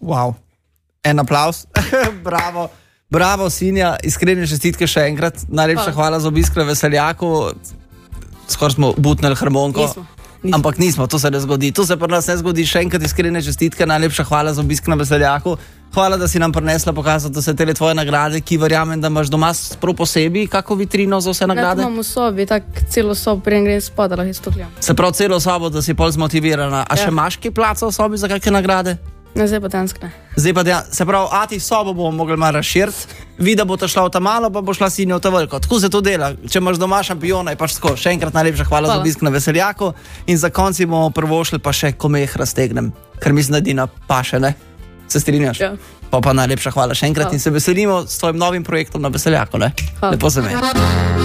Wow. En aplavz. Bravo. Bravo, Sinja. Iskrene čestitke še enkrat. Najlepša hvala za obisk na Veseljaku. Skoraj smo butnili harmoniko. Nismo. Ampak nismo, to se ne zgodi. To se pri nas ne zgodi. Še enkrat iskrene čestitke. Najlepša hvala za obisk na Veseljaku. Hvala, da si nam prinesla pokazati vse te tvoje nagrade, ki verjamem, da imaš doma prav posebej kako vitrino za vse nagrade. Ja, imam v sobi, tako celo sobo, preden gre spod, lahko izstopljam. Se pravi celo sobo, da si pol zmotivirana. A še imaš kaj placa v sobi za kakšne nagrade? Ne, zdaj pa danskne. Zdaj pa se pravi, ati sobo bomo mogli malo razširiti, vi da bo ta šla v ta malo, pa bo šla Sinja v ta veliko. Tako se to dela. Če imaš doma šampiona, je pač tako. Še enkrat najlepša hvala za obisk na Veseljaku in za konci bomo prvošli pa še komeh raztegnem, ker mislim, da Dina paše, ne? Se strinjaš? Ja. Pa najlepša hvala še enkrat in se veselimo s tvojim novim projektom na Veseljaku, ne? Hvala. Lepo se me.